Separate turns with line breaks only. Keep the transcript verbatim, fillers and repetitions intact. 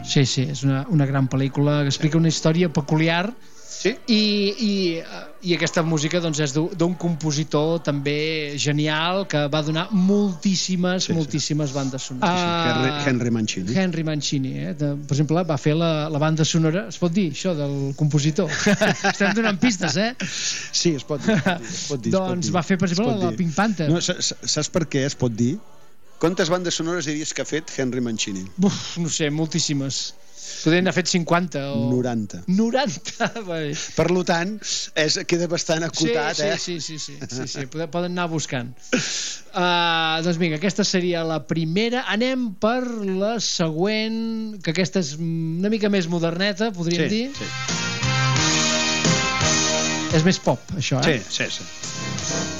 Sí, sí, és una, una gran pel·lícula que explica una història peculiar.
Sí?
I, i, i aquesta música doncs, és d'un compositor també genial que va donar moltíssimes, sí, moltíssimes sí. bandes sonores.
Sí, sí. Henry, Henry Mancini.
Henry Mancini, eh? De, per exemple, va fer la, la banda sonora, es pot dir això del compositor? Estem donant pistes, eh?
Sí, es pot dir. Es pot dir
doncs
es pot dir.
Va fer, per exemple, la Pink Panther.
No, saps per què es pot dir? Quantes bandes sonores diries que ha fet Henry Mancini?
Uf, no sé, moltíssimes. Podrien haver fet cinquanta o...
noranta.
noranta?
Per tant, és, queda bastant acotat,
sí,
eh?
Sí, sí, sí, sí, sí, sí. Poden anar buscant. Uh, doncs vinga, aquesta seria la primera. Anem per la següent, que aquesta és una mica més moderneta, podríem
sí,
dir.
Sí.
És més pop, això, eh?
Sí, sí, sí.